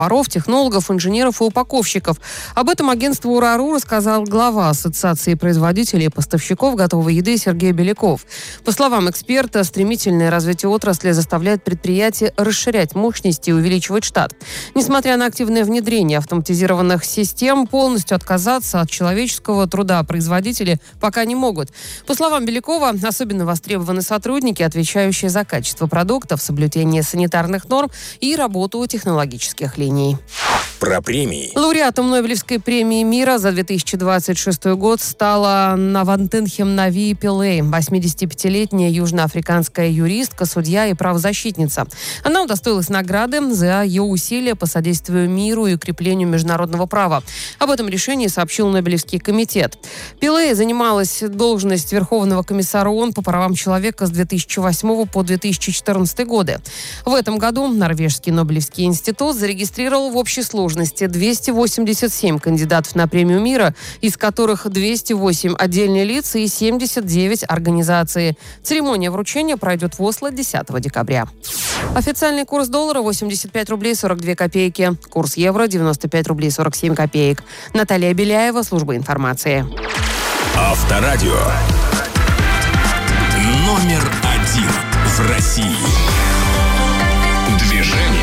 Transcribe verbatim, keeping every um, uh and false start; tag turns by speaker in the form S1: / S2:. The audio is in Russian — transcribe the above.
S1: поваров, технологов, инженеров и упаковщиков. Об этом агентству УрАРУ рассказал глава Ассоциации производителей и поставщиков готовой еды Сергей Беляков. По словам эксперта, стремительное развитие отрасли заставляет предприятия расширять мощности и увеличивать штат. Несмотря на активное внедрение автоматизированных систем, полностью отказаться от человеческого труда производители пока не могут. По словам Белякова, особенно востребованы сотрудники, отвечающие за качество продуктов, соблюдение санитарных норм и работу технологических линий.
S2: Про премии.
S1: Лауреатом Нобелевской премии мира за две тысячи двадцать шестой год стала Навантынхем Нави Пиллей, восьмидесятипятилетняя южноафриканская юристка, судья и правозащитница. Она удостоилась награды за ее усилия по содействию миру и укреплению международного права. Об этом решении сообщил Нобелевский комитет. Пиллей занималась должность Верховного комиссара ООН по правам человека с две тысячи восьмого по две тысячи четырнадцатый годы. В этом году Норвежский Нобелевский институт зарегистрировал в общей сложности двести восемьдесят семь кандидатов на премию мира, из которых двести восемь отдельные лица и семьдесят девять организаций. Церемония вручения пройдет в Осло десятого декабря. Официальный курс доллара восемьдесят пять рублей сорок две копейки. Курс евро девяносто пять рублей сорок семь копеек. Наталья Беляева, служба информации.
S2: Авторадио. Номер один в России.